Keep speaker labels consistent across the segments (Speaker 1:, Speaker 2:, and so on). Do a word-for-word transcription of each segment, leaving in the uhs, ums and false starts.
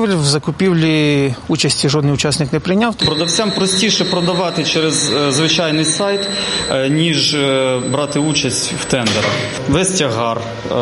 Speaker 1: закупівель. В закупівлі участі жодний учасник не прийняв.
Speaker 2: Продавцям простіше продавати через звичайний сайт, ніж брати участь в тендерах. Весь тягар,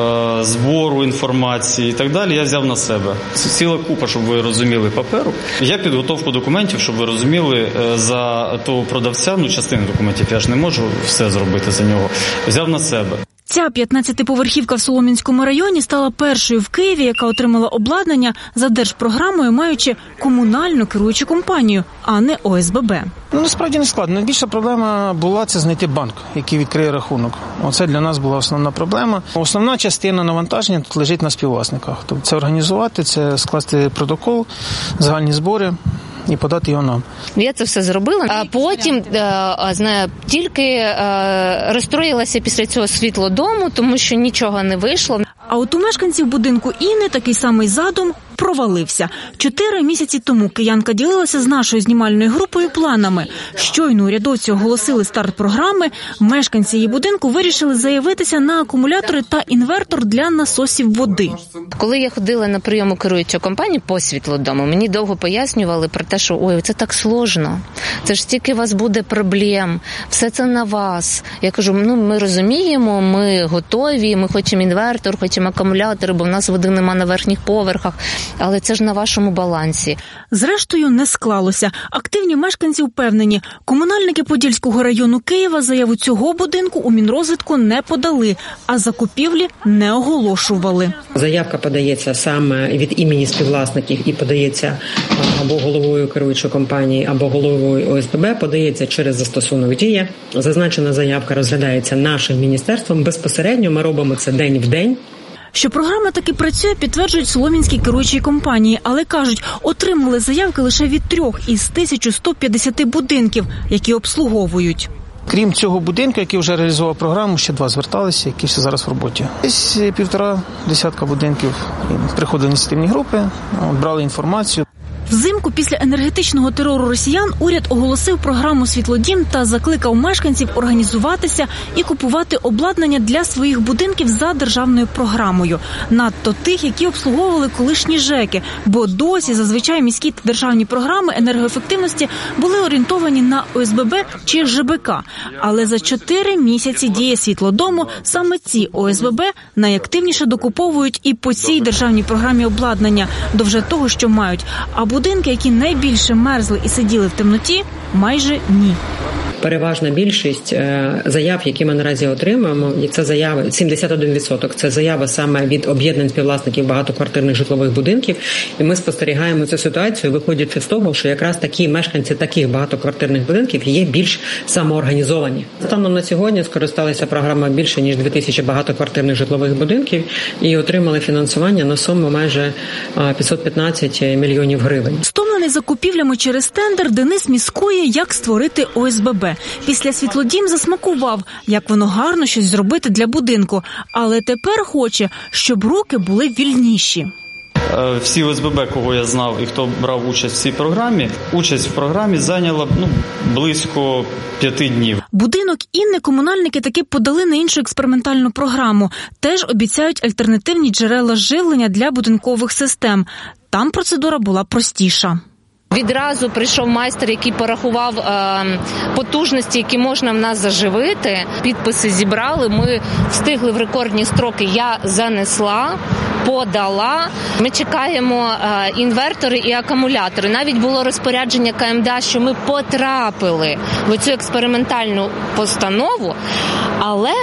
Speaker 2: збору інформації і так далі я взяв на себе. Це ціла купа, щоб ви розуміли, паперу. Я підготовку документів, щоб ви розуміли, за того продавця, ну частину документів я ж не можу все зробити за нього, взяв на себе.
Speaker 3: Ця п'ятнадцятиповерхівка в Солом'янському районі стала першою в Києві, яка отримала обладнання за держпрограмою, маючи комунальну керуючу компанію, а не О С Б Б.
Speaker 1: Ну, насправді не складно. Найбільша проблема була – це знайти банк, який відкриє рахунок. Оце для нас була основна проблема. Основна частина навантаження тут лежить на співвласниках. Тобто це організувати, це скласти протокол, загальні збори і подати його нам.
Speaker 4: Я це все зробила, а потім знаю, тільки розстроїлася після цього світлодому, тому що нічого не вийшло.
Speaker 3: А от у мешканців будинку Інни такий самий задум провалився. Чотири місяці тому киянка ділилася з нашою знімальною групою планами. Щойно урядовці оголосили старт програми, мешканці її будинку вирішили заявитися на акумулятори та інвертор для насосів води.
Speaker 4: Коли я ходила на прийом у керуючу компанію по світлодому, мені довго пояснювали про те, що ой, це так сложно, це ж стільки у вас буде проблем, все це на вас. Я кажу, ну ми розуміємо, ми готові, ми хочемо інвертор, хочемо акумулятори, бо в нас води нема на верхніх поверхах. Але це ж на вашому балансі.
Speaker 3: Зрештою, не склалося. Активні мешканці впевнені, комунальники Подільського району Києва заяву цього будинку у Мінрозвитку не подали, а закупівлі не оголошували.
Speaker 5: Заявка подається саме від імені співвласників і подається або головою керуючої компанії, або головою О С Б Б, подається через застосунок «Дія». Зазначена заявка розглядається нашим міністерством. Безпосередньо ми робимо це день в день.
Speaker 3: Що програма таки працює, підтверджують солом'янські керуючі компанії, але кажуть, отримали заявки лише від трьох із тисячі ста п'ятдесяти будинків, які обслуговують.
Speaker 1: Крім цього будинку, який вже реалізував програму, ще два зверталися, які ще зараз в роботі. Десь півтора десятка будинків приходили ініціативні групи, брали інформацію.
Speaker 3: Взимку після енергетичного терору росіян уряд оголосив програму «Світлодім» та закликав мешканців організуватися і купувати обладнання для своїх будинків за державною програмою. Надто тих, які обслуговували колишні ЖЕКи, бо досі зазвичай міські та державні програми енергоефективності були орієнтовані на О С Б Б чи Ж Б К. Але за чотири місяці дії «Світлодому» саме ці О С Б Б найактивніше докуповують і по цій державній програмі обладнання до вже того, що мають. А будинки, які найбільше мерзли і сиділи в темноті, майже ні.
Speaker 5: Переважна більшість заяв, які ми наразі отримуємо, і це заяви, сімдесят один відсоток, це заява саме від об'єднань співвласників багатоквартирних житлових будинків. І ми спостерігаємо цю ситуацію, виходячи з того, що якраз такі мешканці таких багатоквартирних будинків є більш самоорганізовані. Станом на сьогодні скористалися програмою більше, ніж дві тисячі багатоквартирних житлових будинків і отримали фінансування на суму майже п'ятсот п'ятнадцять мільйонів гривень.
Speaker 3: Стомлений закупівлями через тендер, Денис міскує, як створити О С Б Б. Після «Світлодім» засмакував, як воно гарно щось зробити для будинку. Але тепер хоче, щоб руки були вільніші.
Speaker 2: Всі О С Б Б, кого я знав і хто брав участь в цій програмі, участь в програмі зайняла ну, близько п'яти днів.
Speaker 3: Будинок Інни комунальники таки подали на іншу експериментальну програму. Теж обіцяють альтернативні джерела живлення для будинкових систем. Там процедура була простіша.
Speaker 4: Відразу прийшов майстер, який порахував е, потужності, які можна в нас заживити. Підписи зібрали, ми встигли в рекордні строки. Я занесла, подала. Ми чекаємо е, інвертори і акумулятори. Навіть було розпорядження К М Д А, що ми потрапили в цю експериментальну постанову, але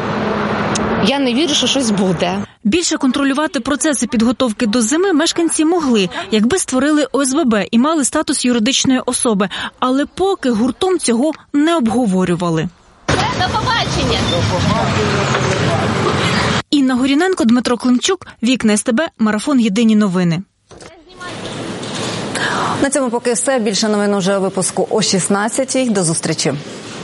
Speaker 4: я не вірю, що щось буде.
Speaker 3: Більше контролювати процеси підготовки до зими мешканці могли, якби створили О С Б Б і мали статус юридичної особи. Але поки гуртом цього не обговорювали.
Speaker 4: До побачення!
Speaker 3: Інна Горіненко, Дмитро Климчук, Вікна С Т Б, Марафон Єдині новини.
Speaker 6: На цьому поки все. Більше новин уже у випуску о шістнадцятій. До зустрічі.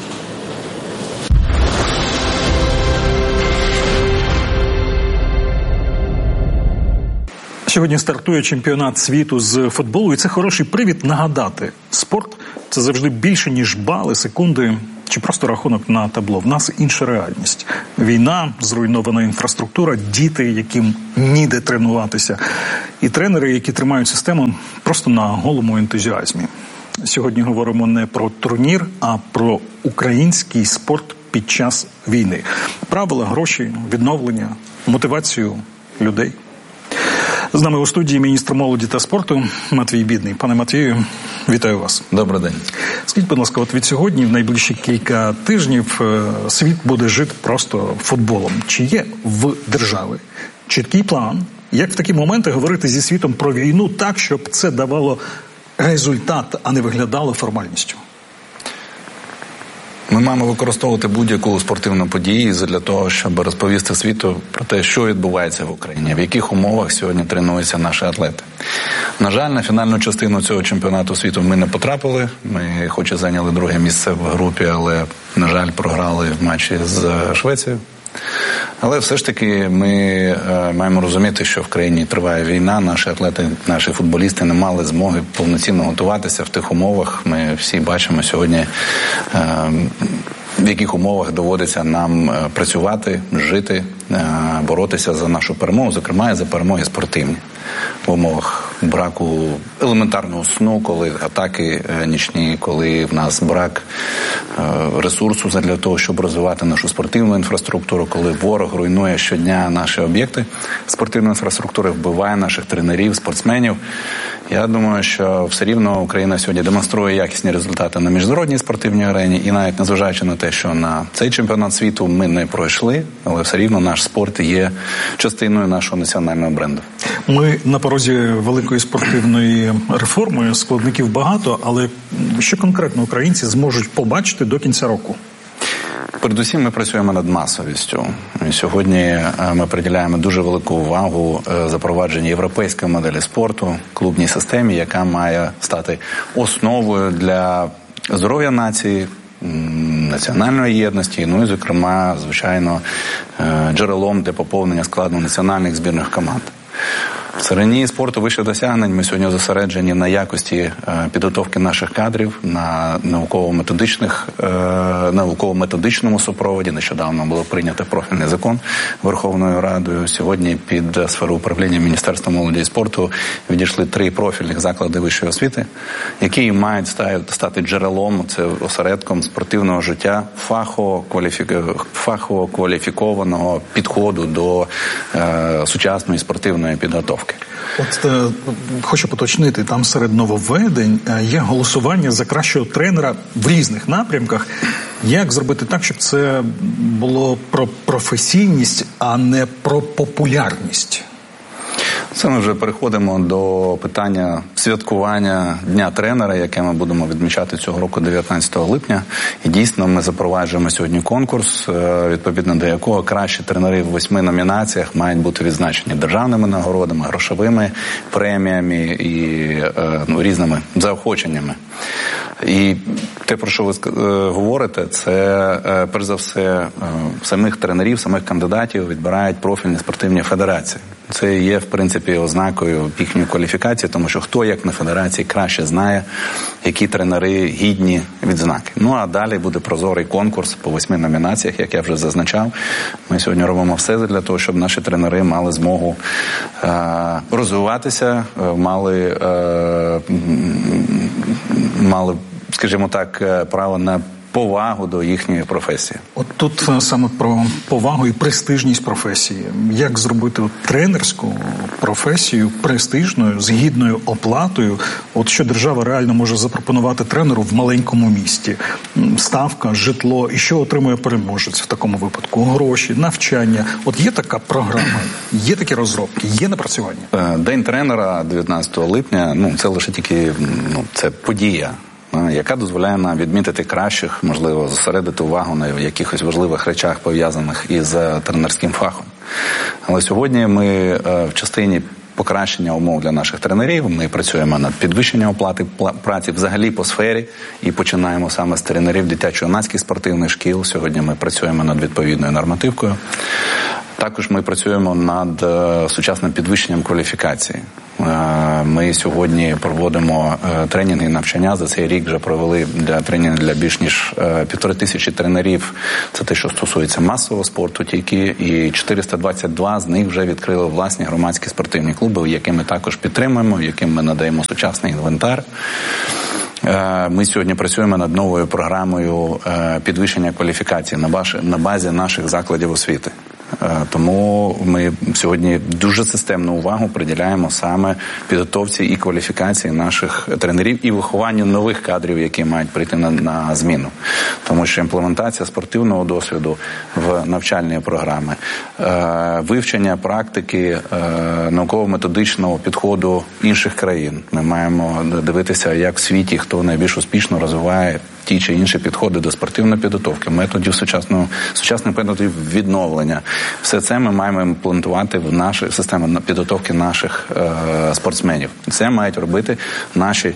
Speaker 7: Сьогодні стартує чемпіонат світу з футболу, і це хороший привід нагадати. Спорт – це завжди більше, ніж бали, секунди чи просто рахунок на табло. В нас інша реальність. Війна, зруйнована інфраструктура, діти, яким ніде тренуватися, і тренери, які тримають систему просто на голому ентузіазмі. Сьогодні говоримо не про турнір, а про український спорт під час війни. Правила, гроші, відновлення, мотивацію людей. З нами у студії міністр молоді та спорту Матвій Бідний. Пане Матвію, вітаю вас.
Speaker 8: Добрий день.
Speaker 7: Скажіть, будь ласка, от від сьогодні, в найближчі кілька тижнів, світ буде жити просто футболом. Чи є в держави чіткий план, як в такі моменти говорити зі світом про війну так, щоб це давало результат, а не виглядало формальністю?
Speaker 8: Ми маємо використовувати будь-яку спортивну подію для того, щоб розповісти світу про те, що відбувається в Україні, в яких умовах сьогодні тренуються наші атлети. На жаль, на фінальну частину цього чемпіонату світу ми не потрапили. Ми хоч і зайняли друге місце в групі, але, на жаль, програли в матчі з Швецією. Але все ж таки ми е, маємо розуміти, що в країні триває війна, наші атлети, наші футболісти не мали змоги повноцінно готуватися в тих умовах. Ми всі бачимо сьогодні, е, в яких умовах доводиться нам працювати, жити, е, боротися за нашу перемогу, зокрема і за перемоги спортивні. В умовах браку елементарного сну, коли атаки нічні, коли в нас брак е, ресурсу для того, щоб розвивати нашу спортивну інфраструктуру, коли ворог руйнує щодня наші об'єкти спортивної інфраструктури, вбиває наших тренерів, спортсменів. Я думаю, що все рівно Україна сьогодні демонструє якісні результати на міжнародній спортивній арені, і навіть незважаючи на те, що на цей чемпіонат світу ми не пройшли, але все рівно наш спорт є частиною нашого національного бренду.
Speaker 7: Ми на порозі великої спортивної реформи, складників багато, але що конкретно українці зможуть побачити до кінця року?
Speaker 8: Передусім ми працюємо над масовістю. І сьогодні ми приділяємо дуже велику увагу запровадженню європейської моделі спорту, клубній системі, яка має стати основою для здоров'я нації, національної єдності, ну і, зокрема, звичайно, джерелом для поповнення складу національних збірних команд. В царині спорту вищих досягнень ми сьогодні зосереджені на якості підготовки наших кадрів, на науково-методичних, науково-методичному супроводі. Нещодавно було прийнято профільний закон Верховною Радою. Сьогодні під сферу управління Міністерства молоді і спорту відійшли три профільних заклади вищої освіти, які мають стати джерелом, це осередком спортивного життя, фахово-кваліфікованого підходу до е, сучасної спортивної підготовки.
Speaker 7: От е, хочу поточнити, там серед нововведень е, є голосування за кращого тренера в різних напрямках. Як зробити так, щоб це було про професійність, а не про популярність?
Speaker 8: Це ми вже переходимо до питання святкування Дня тренера, яке ми будемо відмічати цього року дев'ятнадцятого липня. І дійсно ми запроваджуємо сьогодні конкурс, відповідно до якого кращі тренери в восьми номінаціях мають бути відзначені державними нагородами, грошовими преміями і ну, різними заохоченнями. І те, про що ви говорите, це, перш за все, самих тренерів, самих кандидатів відбирають профільні спортивні федерації. Це є, в принципі, ознакою їхньої кваліфікації, тому що хто, як на федерації, краще знає, які тренери гідні відзнаки. Ну, а далі буде прозорий конкурс по восьми номінаціях, як я вже зазначав. Ми сьогодні робимо все для того, щоб наші тренери мали змогу е- розвиватися, мали, е- мали, скажімо так, право на повагу до їхньої професії.
Speaker 7: От тут саме про повагу і престижність професії. Як зробити от тренерську професію престижною, з гідною оплатою? От що держава реально може запропонувати тренеру в маленькому місті? Ставка, житло. І що отримує переможець в такому випадку? Гроші, навчання. От є така програма, є такі розробки, є напрацювання?
Speaker 8: День тренера дев'ятнадцятого липня, ну це лише тільки, ну це подія, яка дозволяє нам відмітити кращих, можливо, зосередити увагу на якихось важливих речах, пов'язаних із тренерським фахом. Але сьогодні ми в частині покращення умов для наших тренерів, ми працюємо над підвищенням оплати праці взагалі по сфері і починаємо саме з тренерів дитячо-юнацьких спортивних шкіл. Сьогодні ми працюємо над відповідною нормативкою. Також ми працюємо над сучасним підвищенням кваліфікації. Ми сьогодні проводимо тренінги і навчання. За цей рік вже провели для тренінгів для більш ніж півтори тисячі тренерів. Це те, що стосується масового спорту тільки. І чотириста двадцять два з них вже відкрили власні громадські спортивні клуби, які ми також підтримуємо, яким ми надаємо сучасний інвентар. Ми сьогодні працюємо над новою програмою підвищення кваліфікації на базі наших закладів освіти. Тому ми сьогодні дуже системну увагу приділяємо саме підготовці і кваліфікації наших тренерів і вихованню нових кадрів, які мають прийти на, на зміну. Тому що імплементація спортивного досвіду в навчальні програми, вивчення практики науково-методичного підходу інших країн. Ми маємо дивитися, як в світі, хто найбільш успішно розвиває ті чи інші підходи до спортивної підготовки, методів сучасного, сучасних методів відновлення. Все це ми маємо імплементувати в нашу систему підготовки наших е, спортсменів. Це мають робити наші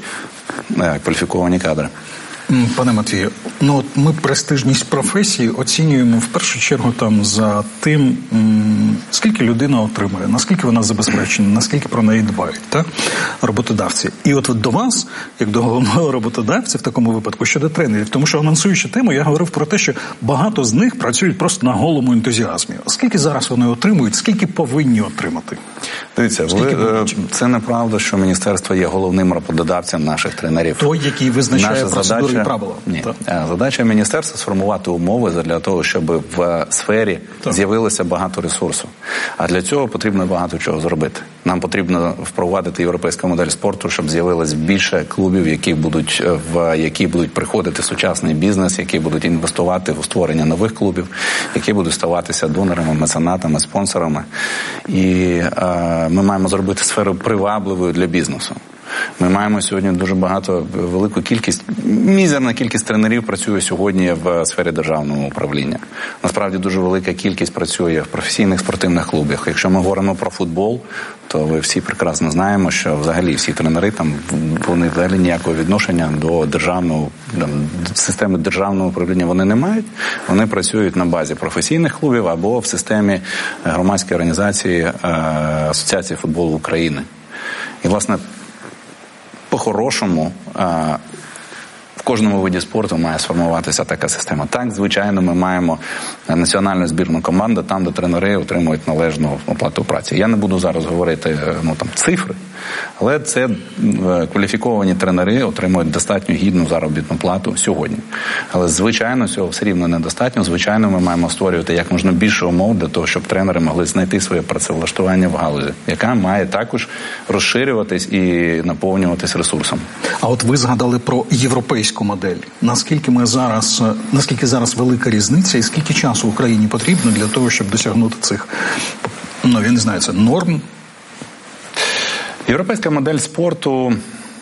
Speaker 8: е, кваліфіковані кадри.
Speaker 7: Пане Матвію, ну от ми престижність професії оцінюємо в першу чергу там за тим, м, скільки людина отримує, наскільки вона забезпечена, наскільки про неї дбають, так? Роботодавці. І от до вас, як до головного роботодавця в такому випадку щодо тренерів, тому що анонсуючи тему, я говорив про те, що багато з них працюють просто на голому ентузіазмі. Скільки зараз вони отримують, скільки повинні отримати?
Speaker 8: Дивіться, ви, це неправда, що міністерство є головним роботодавцем наших тренерів.
Speaker 7: Той, який визначає процедури і правила.
Speaker 8: Ні. Так. Задача міністерства – сформувати умови для того, щоб в сфері так. з'явилося багато ресурсу. А для цього потрібно багато чого зробити. Нам потрібно впровадити європейську модель спорту, щоб з'явилось більше клубів, які будуть, в які будуть приходити сучасний бізнес, які будуть інвестувати в створення нових клубів, які будуть ставатися донорами, меценатами, спонсорами. І е, ми маємо зробити сферу привабливою для бізнесу. Ми маємо сьогодні дуже багато, велику кількість, мізерна кількість тренерів працює сьогодні в сфері державного управління. Насправді дуже велика кількість працює в професійних спортивних клубах. Якщо ми говоримо про футбол, то ви всі прекрасно знаємо, що взагалі всі тренери там, вони взагалі ніякого відношення до державного, до системи державного управління вони не мають. Вони працюють на базі професійних клубів або в системі громадської організації Асоціації футболу України. І, власне, по-хорошому, в кожному виді спорту має сформуватися така система. Так, звичайно, ми маємо національну збірну команду, там, де тренери отримують належну оплату праці. Я не буду зараз говорити ну, там, цифри, але це кваліфіковані тренери отримують достатньо гідну заробітну плату сьогодні. Але, звичайно, цього все рівно недостатньо. Звичайно, ми маємо створювати як можна більше умов для того, щоб тренери могли знайти своє працевлаштування в галузі, яка має також розширюватись і наповнюватись ресурсом.
Speaker 7: А от ви згадали про європейську модель. Наскільки ми зараз, наскільки зараз велика різниця і скільки часу Україні потрібно для того, щоб досягнути цих, ну, я не знаю, це норм?
Speaker 8: Європейська модель спорту,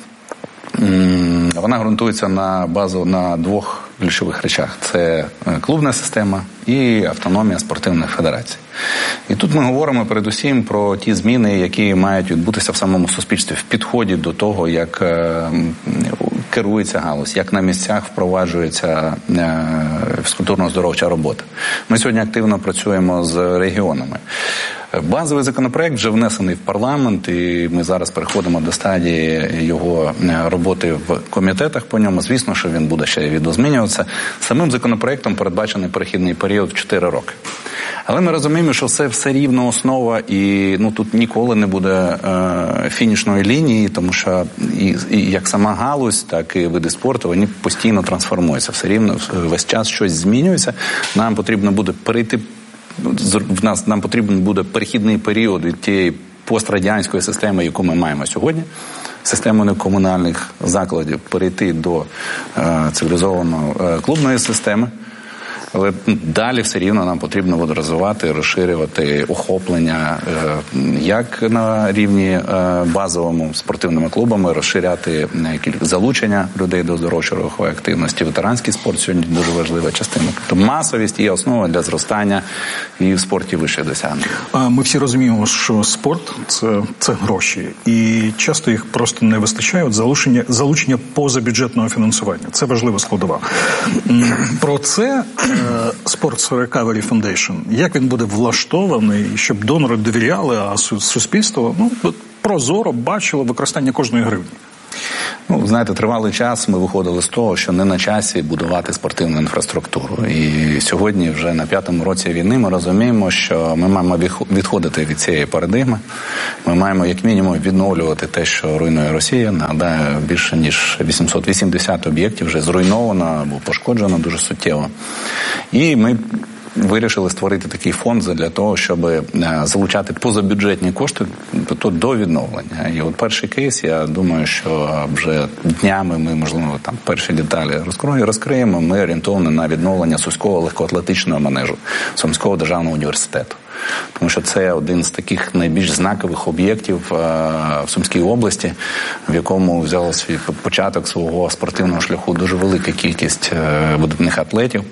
Speaker 8: вона ґрунтується на базу на двох ключових речах. Це клубна система і автономія спортивних федерацій. І тут ми говоримо передусім про ті зміни, які мають відбутися в самому суспільстві, в підході до того, як керується галузь, як на місцях впроваджується фізкультурно-здоровча робота. Ми сьогодні активно працюємо з регіонами. Базовий законопроект вже внесений в парламент, і ми зараз переходимо до стадії його роботи в комітетах по ньому. Звісно, що він буде ще відозмінюватися. Самим законопроектом передбачений перехідний період в чотири роки. Але ми розуміємо, що це все рівно основа, і ну тут ніколи не буде е, фінішної лінії, тому що і, і як сама галузь, так і види спорту, вони постійно трансформуються. Все рівно весь час щось змінюється. Нам потрібно буде перейти в нас нам потрібен буде перехідний період від тієї пострадянської системи, яку ми маємо сьогодні, системи комунальних закладів, перейти до е, цивілізованої е, клубної системи. Але далі все рівно нам потрібно буде розвивати, розширювати охоплення як на рівні базовому спортивними клубами, розширяти залучення людей до здоров'я-рухової активності. Ветеранський спорт сьогодні дуже важлива частина. Тобто масовість є основа для зростання і в спорті вищих досягнень.
Speaker 7: Ми всі розуміємо, що спорт – це, це гроші. І часто їх просто не вистачає. От залучення, залучення позабюджетного фінансування. Це важлива складова. Про це Sports Recovery Foundation, як він буде влаштований, щоб донори довіряли, а суспільство, ну, прозоро бачило використання кожної гривні?
Speaker 8: Ну, знаєте, тривалий час ми виходили з того, що не на часі будувати спортивну інфраструктуру. І сьогодні, вже на п'ятому році війни, ми розуміємо, що ми маємо відходити від цієї парадигми. Ми маємо, як мінімум, відновлювати те, що руйнує Росія. Нагадаю, більше ніж вісімсот вісімдесят об'єктів вже зруйновано або пошкоджено дуже суттєво. І ми вирішили створити такий фонд для того, щоб залучати позабюджетні кошти до відновлення. І от перший кейс, я думаю, що вже днями ми, можливо, там перші деталі розкриємо, ми орієнтовані на відновлення Сумського легкоатлетичного манежу Сумського державного університету. Тому що це один з таких найбільш знакових об'єктів в Сумській області, в якому взяла свій початок свого спортивного шляху дуже велика кількість видатних атлетів.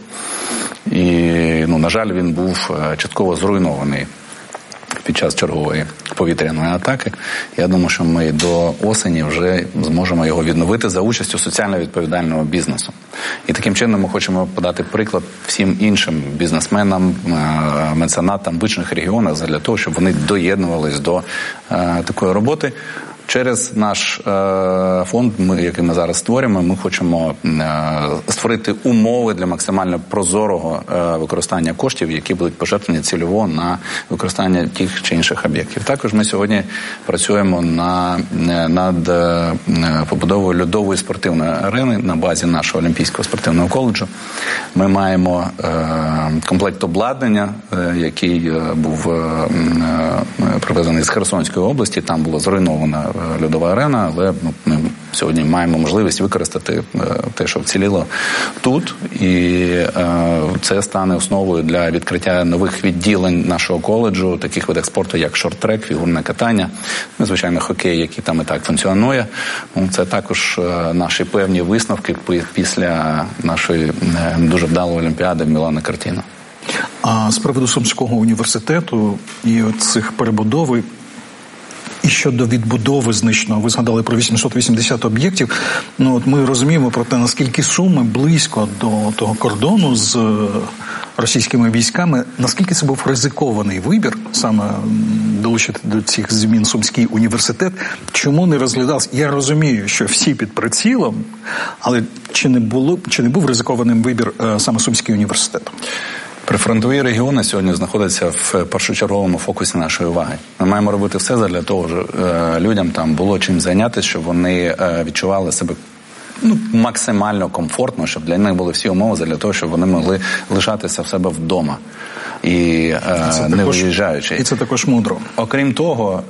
Speaker 8: І, ну, на жаль, він був частково зруйнований під час чергової повітряної атаки. Я думаю, що ми до осені вже зможемо його відновити за участю соціально відповідального бізнесу. І таким чином ми хочемо подати приклад всім іншим бізнесменам, меценатам в інших регіонах для того, щоб вони доєднувались до е, такої роботи. Через наш е, фонд, ми, який ми зараз створюємо, ми хочемо е, створити умови для максимально прозорого е, використання коштів, які будуть пожертвовані цільово на використання тих чи інших об'єктів. Також ми сьогодні працюємо на, над е, побудовою льодової спортивної арени на базі нашого Олімпійського спортивного коледжу. Ми маємо е, комплект обладнання, е, який е, був е, привезений з Херсонської області, там було зруйновано льодова арена, але ми сьогодні маємо можливість використати те, що вціліло тут, і це стане основою для відкриття нових відділень нашого коледжу, таких видах спорту, як шорт-трек, фігурне катання, звичайно, хокей, який там і так функціонує. Це також наші певні висновки після нашої дуже вдалої олімпіади в Мілано-Кортіно.
Speaker 7: А з приводу Сумського університету і цих перебудови, і щодо відбудови знищеного, ви згадали про вісімсот вісімдесят об'єктів, ну от ми розуміємо про те, наскільки Суми близько до того кордону з російськими військами, наскільки це був ризикований вибір, саме долучити до цих змін Сумський університет, чому не розглядався? Я розумію, що всі під прицілом, але чи не було, чи не був ризикованим вибір е, саме Сумський університет?
Speaker 8: Прифронтові регіони сьогодні знаходяться в першочерговому фокусі нашої уваги. Ми маємо робити все для того, щоб людям там було чим зайнятися, щоб вони відчували себе ну, максимально комфортно, щоб для них були всі умови для того, щоб вони могли лишатися в себе вдома і не також, виїжджаючи.
Speaker 7: І це також мудро.
Speaker 8: Окрім того,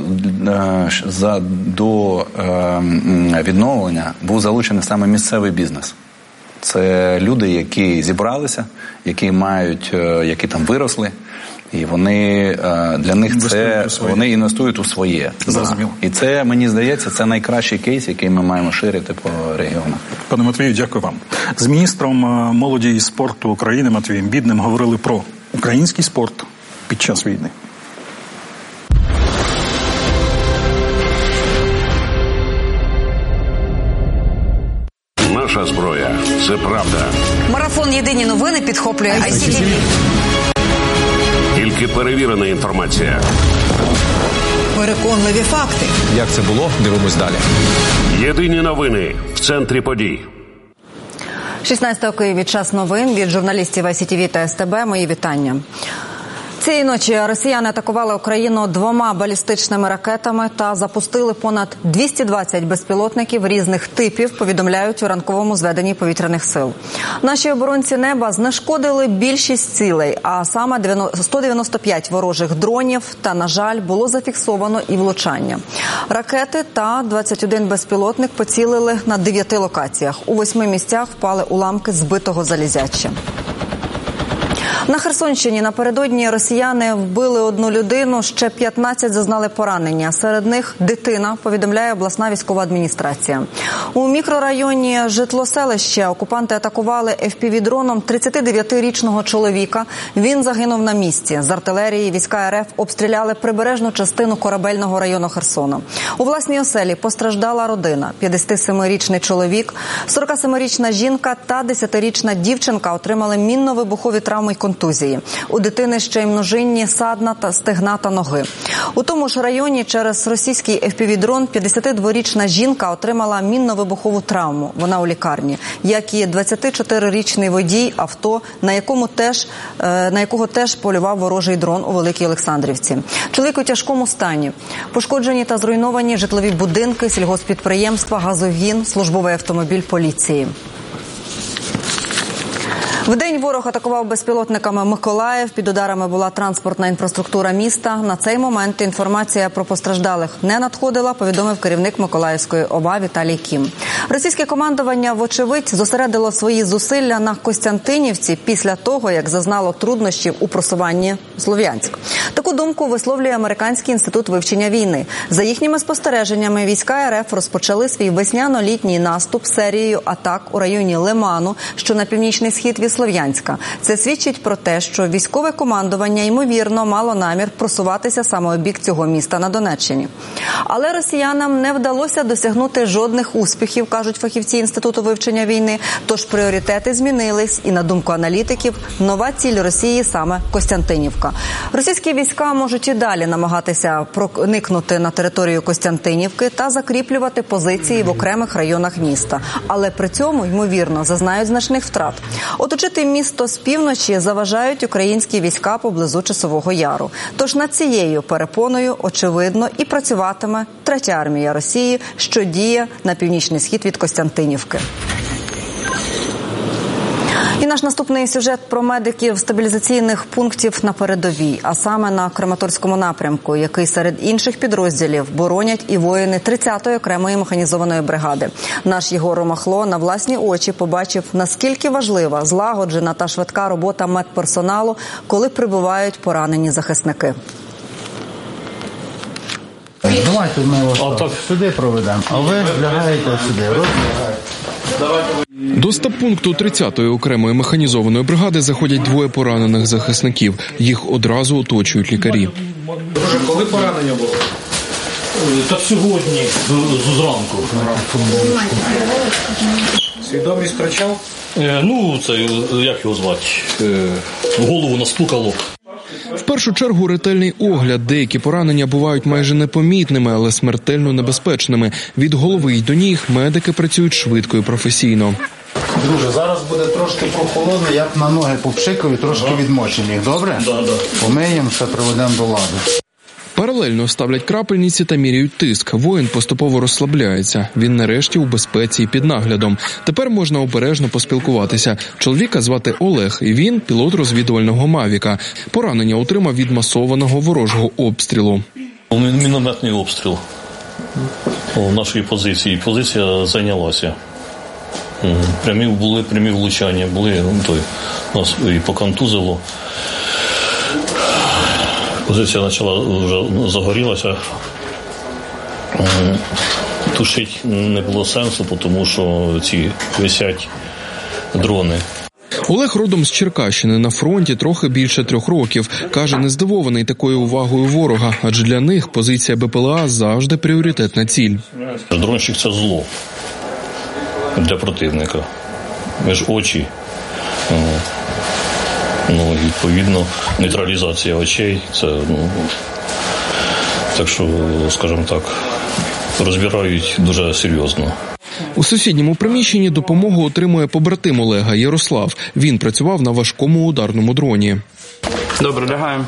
Speaker 8: за, до відновлення був залучений саме місцевий бізнес. Це люди, які зібралися, які мають, які там виросли, і вони для них це вони інвестують у своє.
Speaker 7: Зрозуміло.
Speaker 8: І це, мені здається, це найкращий кейс, який ми маємо ширити по регіонах.
Speaker 7: Пане Матвію, дякую вам. З міністром молоді і спорту України Матвієм Бідним говорили про український спорт під час війни.
Speaker 9: Наша зброя – це правда.
Speaker 6: Марафон «Єдині новини» підхоплює ай сі ті ві.
Speaker 9: Тільки перевірена інформація.
Speaker 6: Переконливі факти.
Speaker 10: Як це було? Дивимось далі.
Speaker 9: Єдині новини в центрі подій.
Speaker 6: шістнадцятого у Києві. Час новин від журналістів ай сі ті ві та ес те бе. Мої вітання. Цієї ночі росіяни атакували Україну двома балістичними ракетами та запустили понад двісті двадцять безпілотників різних типів, повідомляють у ранковому зведенні повітряних сил. Наші оборонці неба знешкодили більшість цілей, а саме сто дев'яносто п'ять ворожих дронів та, на жаль, було зафіксовано і влучання. Ракети та двадцять один безпілотник поцілили на дев'яти локаціях. У восьми місцях впали уламки збитого залізяча. На Херсонщині напередодні росіяни вбили одну людину, ще п'ятнадцять зазнали поранення. Серед них дитина, повідомляє обласна військова адміністрація. У мікрорайоні Житло-селище окупанти атакували еф пі ві-дроном тридцятидев'ятирічного чоловіка. Він загинув на місці. З артилерії війська ер еф обстріляли прибережну частину Корабельного району Херсона. У власній оселі постраждала родина. п'ятдесятисемирічний чоловік, сорокасемирічна жінка та десятирічна дівчинка отримали мінно-вибухові травми й контузії. контузії. У дитини ще й множинні садна та стегна та ноги. У тому ж районі через російський еф пі ві-дрон п'ятдесятидворічна жінка отримала мінно-вибухову травму. Вона у лікарні. Як і двадцятичотирирічний водій авто, на якому теж, на якого теж полював ворожий дрон у Великій Олександрівці. Чоловік у тяжкому стані. Пошкоджені та зруйновані житлові будинки, сільгосппідприємства, газогін, службовий автомобіль поліції. Вдень ворог атакував безпілотниками Миколаїв. Під ударами була транспортна інфраструктура міста. На цей момент інформація про постраждалих не надходила, повідомив керівник Миколаївської ОВА Віталій Кім. Російське командування, вочевидь, зосередило свої зусилля на Костянтинівці після того, як зазнало труднощів у просуванні в Слов'янськ. Таку думку висловлює Американський інститут вивчення війни. За їхніми спостереженнями, війська ер еф розпочали свій весняно-літній наступ серією атак у районі Лиману, що на північний схід від Слов'янська. Це свідчить про те, що військове командування, ймовірно, мало намір просуватися саме у бік цього міста на Донеччині. Але росіянам не вдалося досягнути жодних успіхів, кажуть фахівці Інституту вивчення війни, тож пріоритети змінились, і, на думку аналітиків, нова ціль Росії саме Костянтинівка. Російські війська можуть і далі намагатися проникнути на територію Костянтинівки та закріплювати позиції в окремих районах міста, але при цьому, ймовірно, зазнають значних втрат. Оточити місто з півночі заважають українські війська поблизу Часового Яру. Тож над цією перепоною, очевидно, і працюватиме Третя армія Росії, що діє на північний схід від Костянтинівки. І наш наступний сюжет про медиків стабілізаційних пунктів на передовій, а саме на Краматорському напрямку, який серед інших підрозділів боронять і воїни тридцятої окремої механізованої бригади. Наш Єгор Ромахло на власні очі побачив, наскільки важлива, злагоджена та швидка робота медперсоналу, коли прибувають поранені захисники.
Speaker 11: Давайте ми вас сюди проведемо, а ви лягаєте сюди, розлягаєте.
Speaker 12: До стаб-пункту тридцятої окремої механізованої бригади заходять двоє поранених захисників. Їх одразу оточують лікарі.
Speaker 13: Боже, коли поранення було? Так сьогодні, зранку.
Speaker 11: Свідомість втрачав?
Speaker 13: Е, ну, це, як його звати? Е, голову настукало.
Speaker 12: В першу чергу ретельний огляд. Деякі поранення бувають майже непомітними, але смертельно небезпечними. Від голови й до ніг медики працюють швидко і професійно.
Speaker 11: Друже, зараз буде трошки прохолодно, я на ноги попшикаю, трошки відмочені їх, добре?
Speaker 13: Да, да.
Speaker 11: Помиємо, все приведемо до ладу.
Speaker 12: Паралельно ставлять крапельниці та міряють тиск. Воїн поступово розслабляється. Він нарешті у безпеці і під наглядом. Тепер можна обережно поспілкуватися. Чоловіка звати Олег, і він пілот розвідувального «Мавіка». Поранення отримав від масованого ворожого обстрілу.
Speaker 13: Мінометний обстріл у нашої позиції. Позиція зайнялася. Прямі були прямі влучання, були, ну, той, нас і поконтузило. Позиція почала, вже загорілася. Тушити не було сенсу, тому що ці висять дрони.
Speaker 12: Олег родом з Черкащини, на фронті трохи більше трьох років. Каже, не здивований такою увагою ворога, адже для них позиція Б П Л А завжди пріоритетна ціль.
Speaker 13: Дронщик – це зло для противника. Ми ж очі. Ну, відповідно, нейтралізація очей, це, ну, так що, скажімо так, розбирають дуже серйозно.
Speaker 12: У сусідньому приміщенні допомогу отримує побратим Олега Ярослав. Він працював на важкому ударному дроні.
Speaker 2: Добре, лягаємо.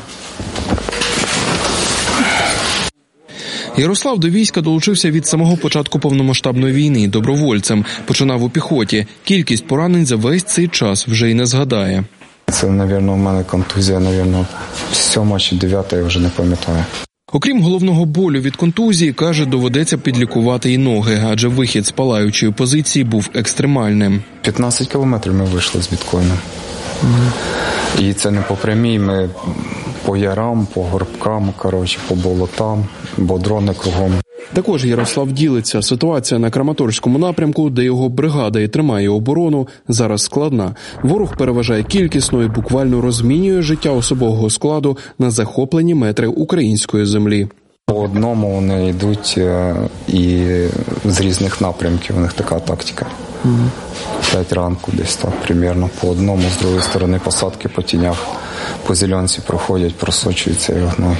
Speaker 12: Ярослав до війська долучився від самого початку повномасштабної війни добровольцем. Починав у піхоті. Кількість поранень за весь цей час вже й не згадає.
Speaker 14: Це, мабуть, у мене контузія, мабуть, сьома чи дев'ята, я вже не пам'ятаю.
Speaker 12: Окрім головного болю від контузії, каже, доведеться підлікувати і ноги, адже вихід з палаючої позиції був екстремальним.
Speaker 14: п'ятнадцять кілометрів ми вийшли з біткоїном. Mm. І це не по прямій, ми по ярам, по горбкам, коротше, по болотам, бо дрони кругом.
Speaker 12: Також Ярослав ділиться. Ситуація на Краматорському напрямку, де його бригада і тримає оборону, зараз складна. Ворог переважає кількісно і буквально розмінює життя особового складу на захоплені метри української землі.
Speaker 14: По одному вони йдуть і з різних напрямків, у них така тактика. П'ять ранку десь так, примерно, по одному, з другої сторони посадки по тінях, по зеленці проходять, просочується і гной.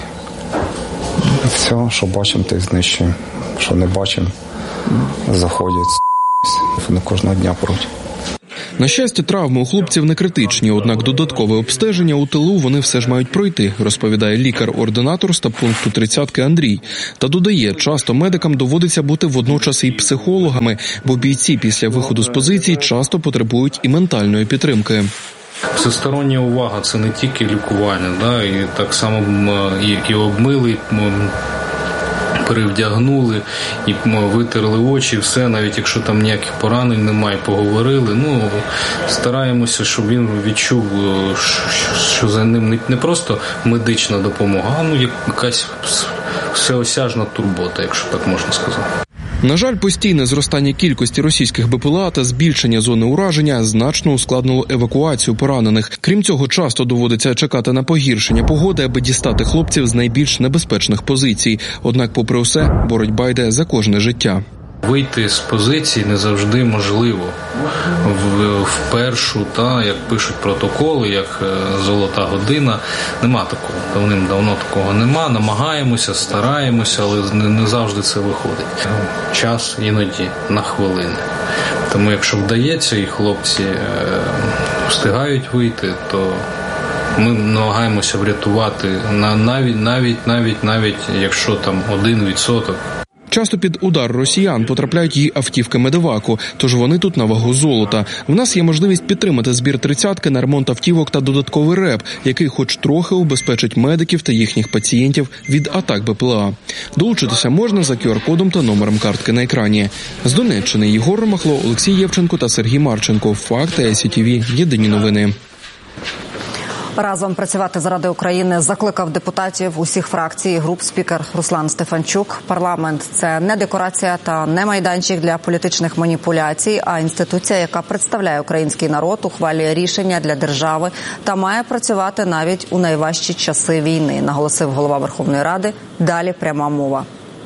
Speaker 14: Все, що бачимо, те й знищуємо. Що не бачимо, заходять, вони кожного дня пруть.
Speaker 12: На щастя, травми у хлопців не критичні, однак додаткове обстеження у тилу вони все ж мають пройти, розповідає лікар-ординатор стаб-пункту тридцятки Андрій. Та додає, часто медикам доводиться бути водночас і психологами, бо бійці після виходу з позицій часто потребують і ментальної підтримки.
Speaker 15: Всестороння увага – це не тільки лікування, да, і так само і, і обмили, перевдягнули, і витерли очі, все, навіть якщо там ніяких поранень немає, поговорили. Ну, стараємося, щоб він відчув, що за ним не просто медична допомога, а ну, якась всеосяжна турбота, якщо так можна сказати.
Speaker 12: На жаль, постійне зростання кількості російських БПЛА та збільшення зони ураження значно ускладнило евакуацію поранених. Крім цього, часто доводиться чекати на погіршення погоди, аби дістати хлопців з найбільш небезпечних позицій. Однак, попри усе, боротьба йде за кожне життя.
Speaker 15: Вийти з позиції не завжди можливо. В, в першу, та, як пишуть протоколи, як золота година, нема такого. Давним-давно такого нема. Намагаємося, стараємося, але не, не завжди це виходить. Час іноді на хвилини. Тому якщо вдається і хлопці е, встигають вийти, то ми намагаємося врятувати навіть, навіть, навіть, навіть якщо там один відсоток.
Speaker 12: Часто під удар росіян потрапляють і автівки медеваку, тож вони тут на вагу золота. В нас є можливість підтримати збір тридцятки на ремонт автівок та додатковий реп, який хоч трохи убезпечить медиків та їхніх пацієнтів від атак БПЛА. Долучитися можна за ку ар-кодом та номером картки на екрані. З Донеччини Єгор Ромахло, Олексій Євченко та Сергій Марченко. Факти ай сі ті ві. Єдині новини.
Speaker 6: Разом працювати заради України закликав депутатів усіх фракцій і груп спікер Руслан Стефанчук. Парламент – це не декорація та не майданчик для політичних маніпуляцій, а інституція, яка представляє український народ, ухвалює рішення для держави та має працювати навіть у найважчі часи війни, наголосив голова Верховної Ради. Далі пряма мова.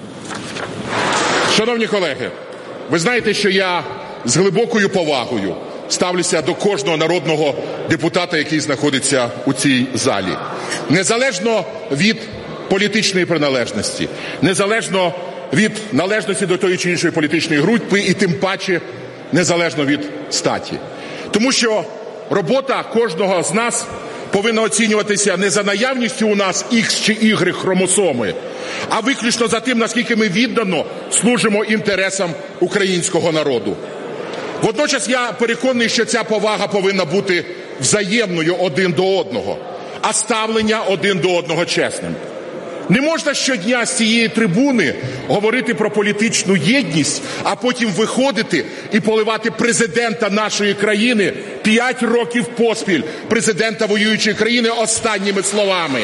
Speaker 16: Шановні колеги, ви знаєте, що я з глибокою повагою ставлюся до кожного народного депутата, який знаходиться у цій залі. Незалежно від політичної приналежності, незалежно від належності до тої чи іншої політичної групи і тим паче незалежно від статі. Тому що робота кожного з нас повинна оцінюватися не за наявністю у нас Х чи Y хромосоми, а виключно за тим, наскільки ми віддано служимо інтересам українського народу. Водночас я переконаний, що ця повага повинна бути взаємною один до одного, а ставлення один до одного чесним. Не можна щодня з цієї трибуни говорити про політичну єдність, а потім виходити і поливати президента нашої країни п'ять років поспіль, президента воюючої країни, останніми словами.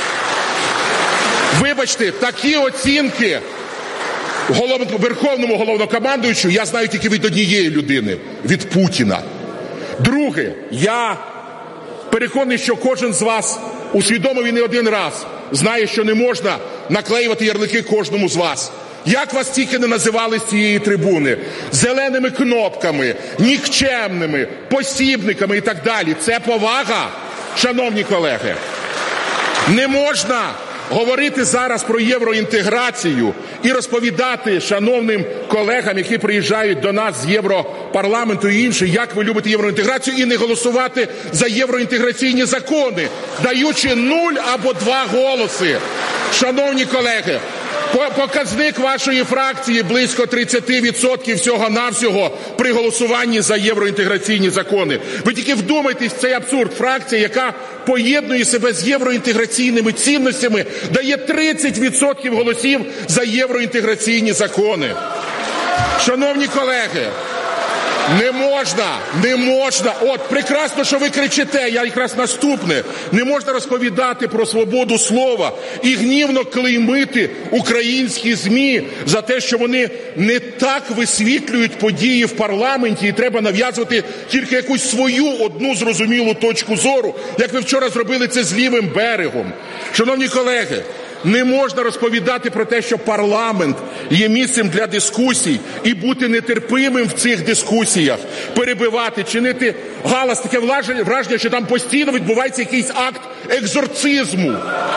Speaker 16: Вибачте, такі оцінки Верховному головнокомандуючу я знаю тільки від однієї людини – від Путіна. Друге, я переконаний, що кожен з вас усвідомив і не один раз знає, що не можна наклеювати ярлики кожному з вас. Як вас тільки не називали з цієї трибуни? Зеленими кнопками, нікчемними, посібниками і так далі. Це повага, шановні колеги. Не можна говорити зараз про євроінтеграцію і розповідати шановним колегам, які приїжджають до нас з Європарламенту і інші, як ви любите євроінтеграцію, і не голосувати за євроінтеграційні закони, даючи нуль або два голоси. Шановні колеги, показник вашої фракції близько тридцять відсотків всього-навсього при голосуванні за євроінтеграційні закони. Ви тільки вдумайтесь в цей абсурд. Фракція, яка поєднує себе з євроінтеграційними цінностями, дає тридцять відсотків голосів за євроінтеграційні закони. Шановні колеги, не можна, не можна, от прекрасно, що ви кричите, я якраз наступне, не можна розповідати про свободу слова і гнівно клеймити українські ЗМІ за те, що вони не так висвітлюють події в парламенті і треба нав'язувати тільки якусь свою одну зрозумілу точку зору, як ви вчора зробили це з лівим берегом. Шановні колеги, Не можна розповідати про те, що парламент є місцем для дискусій і бути нетерпимим в цих дискусіях, перебивати, чинити галас, таке враження, що там постійно відбувається якийсь акт екзорцизму.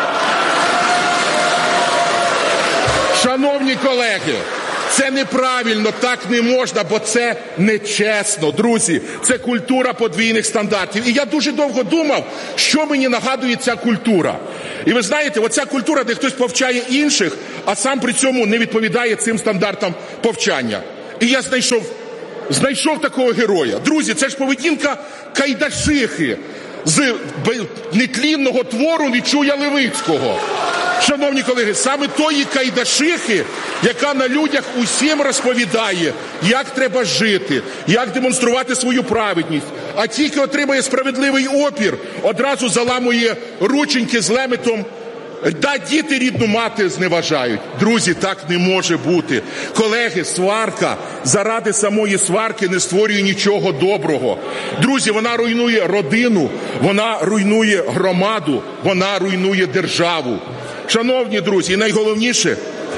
Speaker 16: Шановні колеги, це неправильно, так не можна, бо це нечесно. Друзі, це культура подвійних стандартів. І я дуже довго думав, що мені нагадує ця культура. І ви знаєте, оця культура, де хтось повчає інших, а сам при цьому не відповідає цим стандартам повчання. І я знайшов, знайшов такого героя. Друзі, це ж поведінка Кайдашихи з нетлінного твору Нечуя Левицького. Шановні колеги, саме тої Кайдашихи, яка на людях усім розповідає, як треба жити, як демонструвати свою праведність, а тільки отримає справедливий опір, одразу заламує рученьки з леметом. Да, діти рідну мати зневажають. Друзі, так не може бути. Колеги, сварка заради самої сварки не створює нічого доброго. Друзі, вона руйнує родину, вона руйнує громаду, вона руйнує державу. Шановні друзі, і найголовніше,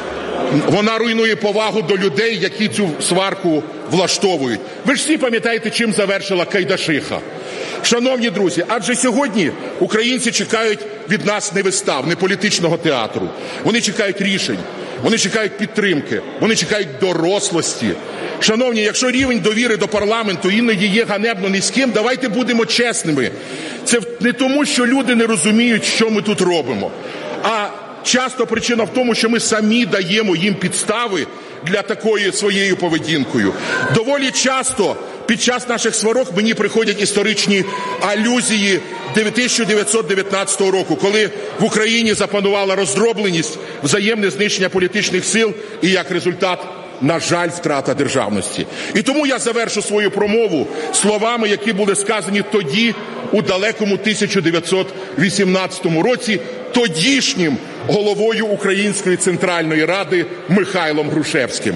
Speaker 16: вона руйнує повагу до людей, які цю сварку влаштовують. Ви ж всі пам'ятаєте, чим завершила Кайдашиха. Шановні друзі, адже сьогодні українці чекають від нас не вистав, не політичного театру. Вони чекають рішень, вони чекають підтримки, вони чекають дорослості. Шановні, якщо рівень довіри до парламенту іноді є ганебно низьким, давайте будемо чесними. Це не тому, що люди не розуміють, що ми тут робимо, а часто причина в тому, що ми самі даємо їм підстави для такої своєю поведінкою. Доволі часто під час наших сварок мені приходять історичні алюзії тисяча дев'ятсот дев'ятнадцятого року, коли в Україні запанувала роздробленість, взаємне знищення політичних сил і, як результат, на жаль, втрата державності. І тому я завершу свою промову словами, які були сказані тоді, у далекому тисяча дев'ятсот вісімнадцятому році, тодішнім головою Української Центральної Ради Михайлом Грушевським.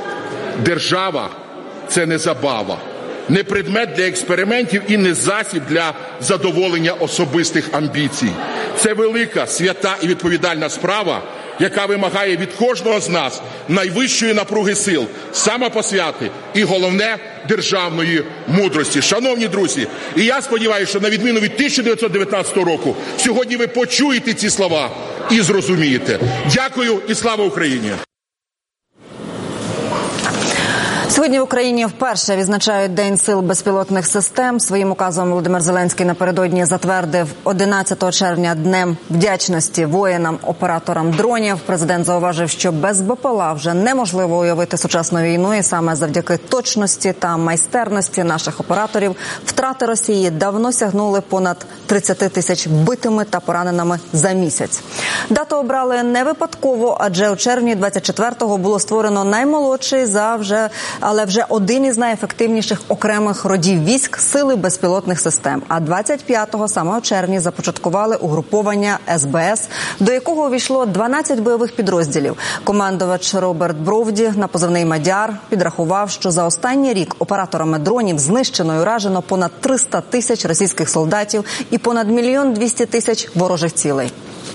Speaker 16: Держава – це не забава, не предмет для експериментів і не засіб для задоволення особистих амбіцій. Це велика, свята і відповідальна справа, яка вимагає від кожного з нас найвищої напруги сил, самопосвяти і, головне, державної мудрості. Шановні друзі, і я сподіваюся, що на відміну від тисяча дев'ятсот дев'ятнадцятого року, сьогодні ви почуєте ці слова і зрозумієте. Дякую і слава Україні!
Speaker 6: Сьогодні в Україні вперше відзначають День сил безпілотних систем. Своїм указом Володимир Зеленський напередодні затвердив одинадцятого червня Днем вдячності воїнам-операторам дронів. Президент зауважив, що без БПЛА вже неможливо уявити сучасну війну, і саме завдяки точності та майстерності наших операторів втрати Росії давно сягнули понад тридцять тисяч битими та пораненими за місяць. Дату обрали не випадково, адже у червні двадцять четвертого було створено наймолодший за вже але вже один із найефективніших окремих родів військ Сили безпілотних систем. А двадцять п'ятого, саме у червні, започаткували угруповання ес бе ес, до якого увійшло дванадцять бойових підрозділів. Командувач Роберт Бровді на позивний «Мадяр» підрахував, що за останній рік операторами дронів знищено і уражено понад триста тисяч російських солдатів і понад мільйон двісті тисяч ворожих цілей.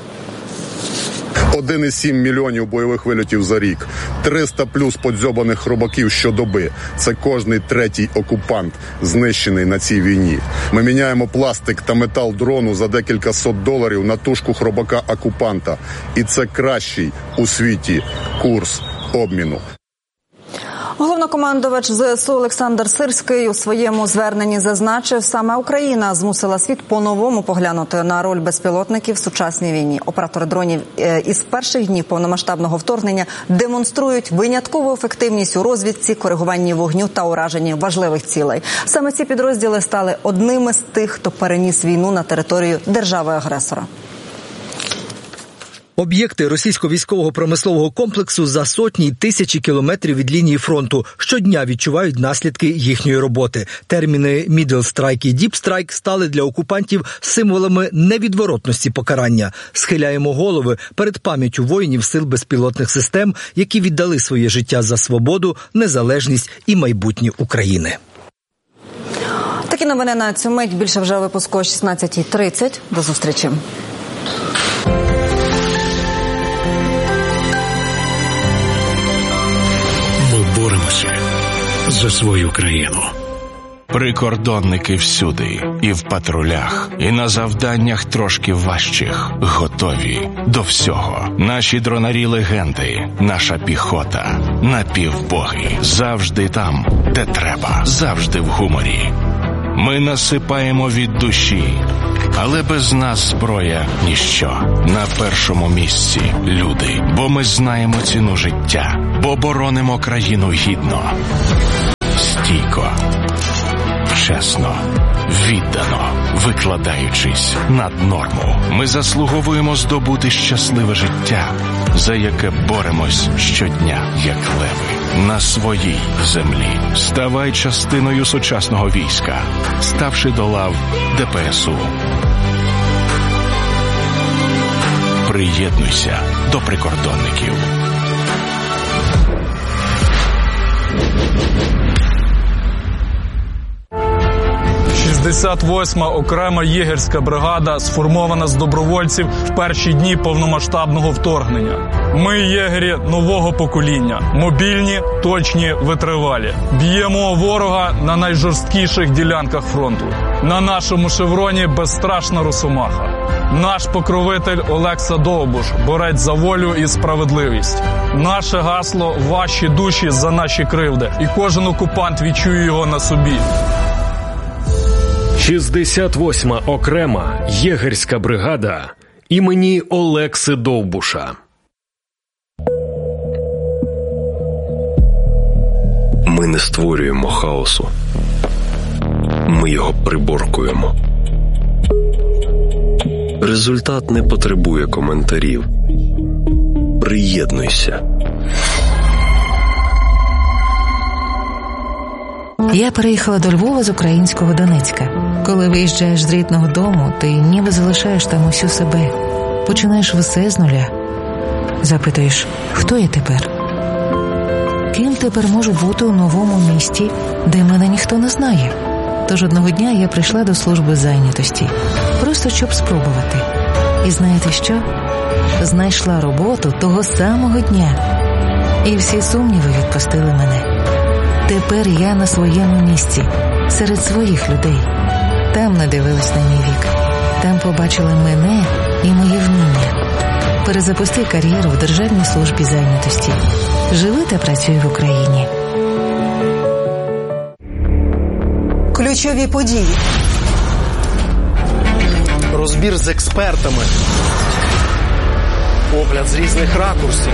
Speaker 17: один цілих сім мільйонів бойових вильотів за рік, триста плюс подзьобаних хробаків щодоби. Це кожний третій окупант, знищений на цій війні. Ми міняємо пластик та метал дрону за декілька сот доларів на тушку хробака-окупанта. І це кращий у світі курс обміну.
Speaker 6: Головнокомандувач зе ес у Олександр Сирський у своєму зверненні зазначив, саме Україна змусила світ по-новому поглянути на роль безпілотників в сучасній війні. Оператори дронів із перших днів повномасштабного вторгнення демонструють виняткову ефективність у розвідці, коригуванні вогню та ураженні важливих цілей. Саме ці підрозділи стали одними з тих, хто переніс війну на територію держави-агресора.
Speaker 18: Об'єкти російського військово-промислового комплексу за сотні й тисячі кілометрів від лінії фронту щодня відчувають наслідки їхньої роботи. Терміни «Middle Strike» і «Deep Strike» стали для окупантів символами невідворотності покарання. Схиляємо голови перед пам'яттю воїнів сил безпілотних систем, які віддали своє життя за свободу, незалежність і майбутнє України.
Speaker 6: Такі новини на цю мить. Більше вже у випуску о шістнадцятій тридцять. До зустрічі.
Speaker 19: за свою країну. Прикордонники всюди, і в патрулях, і на завданнях трошки важчих, готові до всього. Наші дронарі легенди, наша піхота, напівбоги, завжди там, де треба, завжди в гуморі. Ми насипаємо від душі, але без нас зброя – ніщо. На першому місці – люди, бо ми знаємо ціну життя, бо боронимо країну гідно, стійко, чесно, віддано, викладаючись над норму. Ми заслуговуємо здобути щасливе життя, за яке боремось щодня, як леви. На своїй землі. Ставай частиною сучасного війська, ставши до лав Де Пе Ес У. Приєднуйся до прикордонників.
Speaker 20: шістдесят восьма окрема єгерська бригада сформована з добровольців в перші дні повномасштабного вторгнення. Ми єгері нового покоління, мобільні, точні, витривалі. Б'ємо ворога на найжорсткіших ділянках фронту. На нашому шевроні безстрашна росомаха. Наш покровитель Олекса Довбуш, борець за волю і справедливість. Наше гасло – ваші душі за наші кривди. І кожен окупант відчує його на собі.
Speaker 19: шістдесят восьма окрема єгерська бригада імені Олекси Довбуша.
Speaker 21: Ми не створюємо хаосу. Ми його приборкуємо. Результат не потребує коментарів. Приєднуйся.
Speaker 22: Я переїхала до Львова з українського Донецька. Коли виїжджаєш з рідного дому, ти ніби залишаєш там усю себе. Починаєш все з нуля. Запитуєш, хто я тепер? Ким тепер можу бути у новому місті, де мене ніхто не знає? Тож одного дня я прийшла до служби зайнятості. Просто щоб спробувати. І знаєте що? Знайшла роботу того самого дня. І всі сумніви відпустили мене. Тепер я на своєму місці, серед своїх людей. Там не дивились на мій вік. Там побачили мене і мої вміння. Перезапусти кар'єру в Державній службі зайнятості. Живи та працюй в Україні.
Speaker 23: Ключові події.
Speaker 24: Розбір з експертами. Погляд з різних ракурсів.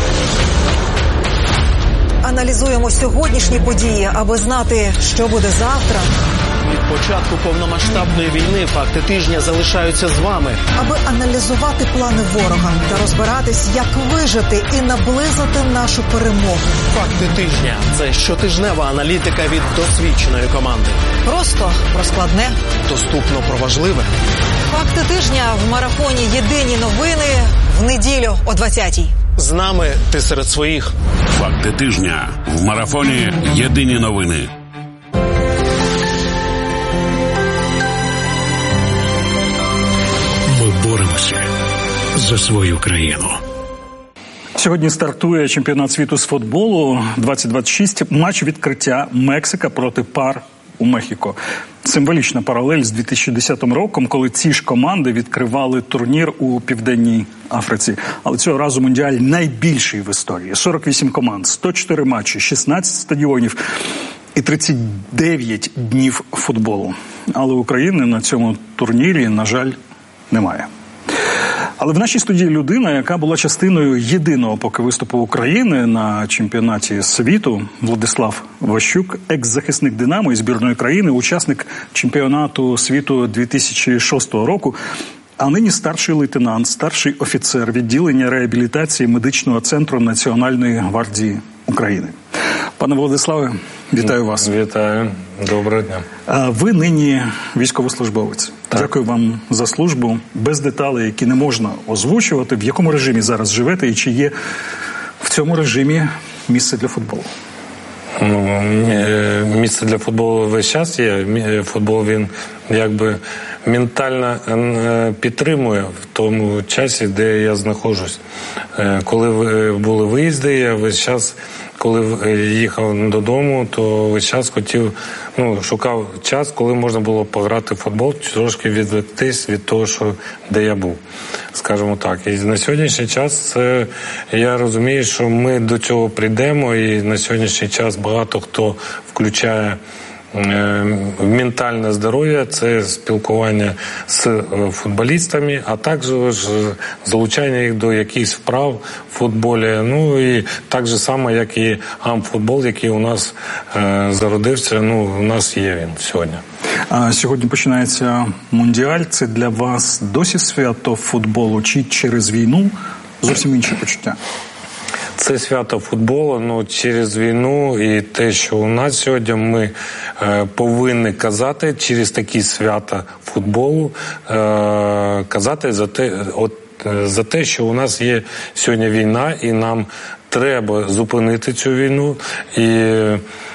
Speaker 23: Аналізуємо сьогоднішні події, аби знати, що буде завтра.
Speaker 24: Від початку повномасштабної війни факти тижня залишаються з вами.
Speaker 23: Аби аналізувати плани ворога та розбиратись, як вижити і наблизити нашу перемогу.
Speaker 24: Факти тижня – це щотижнева аналітика від досвідченої команди.
Speaker 23: Просто про складне.
Speaker 24: Доступно про важливе.
Speaker 23: Факти тижня в марафоні «Єдині новини» в неділю о двадцятій.
Speaker 24: З нами ти серед своїх.
Speaker 9: Факти тижня в марафоні «Єдині новини».
Speaker 19: Ми боремося за свою країну.
Speaker 7: Сьогодні стартує чемпіонат світу з футболу двадцять двадцять шість. Матч відкриття Мексика проти пар у Мехіко. Символічна паралель з дві тисячі десятим роком, коли ці ж команди відкривали турнір у Південній Африці. Але цього разу Мундіаль найбільший в історії. сорок вісім команд, сто чотири матчі, шістнадцять стадіонів і тридцять дев'ять днів футболу. Але України на цьому турнірі, на жаль, немає. Але в нашій студії людина, яка була частиною єдиного поки виступу України на чемпіонаті світу, Владислав Ващук, екс-захисник «Динамо» і збірної країни, учасник чемпіонату світу дві тисячі шостого року, а нині старший лейтенант, старший офіцер відділення реабілітації медичного центру Національної гвардії України. Пане Владиславе, вітаю вас.
Speaker 25: Вітаю. Доброго дня.
Speaker 7: Ви нині військовослужбовець. Так. Дякую вам за службу. Без деталей, які не можна озвучувати, в якому режимі зараз живете і чи є в цьому режимі місце для футболу?
Speaker 25: Ну, місце для футболу весь час є. Футбол, він якби ментально підтримує в тому часі, де я знаходжусь. Коли були виїзди, я весь час коли їхав додому, то весь час хотів, ну, шукав час, коли можна було пограти в футбол, трошки відвектись від того, що, де я був, скажімо так. І на сьогоднішній час е, я розумію, що ми до цього прийдемо, і на сьогоднішній час багато хто включає ментальне здоров'я, це спілкування з футболістами, а також залучання їх до якихось вправ в футболі. Ну і так же само, як і амфутбол, який у нас е, зародився, ну, у нас є він сьогодні.
Speaker 7: А сьогодні починається Мундіаль. Це для вас досі свято футболу чи через війну зовсім інші почуття?
Speaker 25: Це свято футболу, ну, через війну і те, що у нас сьогодні ми е, повинні казати через такі свята футболу, е, казати за те, от, е, за те, що у нас є сьогодні війна і нам треба зупинити цю війну і е,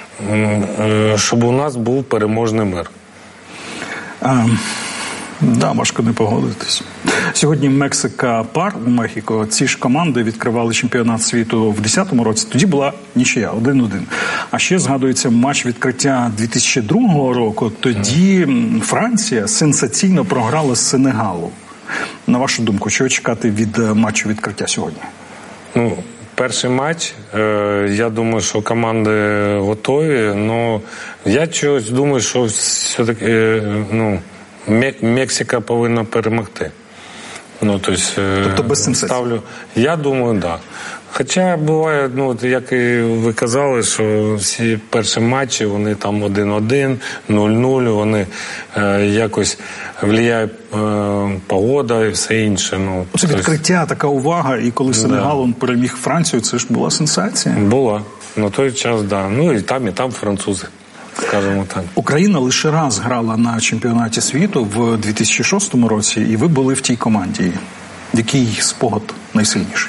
Speaker 25: е, щоб у нас був переможний мир.
Speaker 7: А... Да, важко не погодитись. Сьогодні Мексика пар у Мехіко. Ці ж команди відкривали чемпіонат світу в десятому році. Тоді була нічия, один-один. А ще згадується матч відкриття дві тисячі другого року. Тоді Франція сенсаційно програла з Сенегалу. На вашу думку, чого чекати від матчу відкриття сьогодні?
Speaker 25: Ну, перший матч, е, я думаю, що команди готові, але я чогось думаю, що все-таки, е, ну, Мексика повинна перемогти. Ну, то есть,
Speaker 7: тобто без сенсації?
Speaker 25: Ставлю. Я думаю, так. Да. Хоча буває, ну, як і ви казали, що всі перші матчі, вони там один-один, нуль-нуль, вони е, якось впливає е, погода і все інше. Ну,
Speaker 7: це відкриття, така увага, і коли Сенегал да. переміг Францію, це ж була сенсація?
Speaker 25: Була. На той час, так. Да. Ну, і там, і там французи. Скажімо так.
Speaker 7: Україна лише раз грала на чемпіонаті світу в дві тисячі шостому році, і ви були в тій команді. Який спогад найсильніший?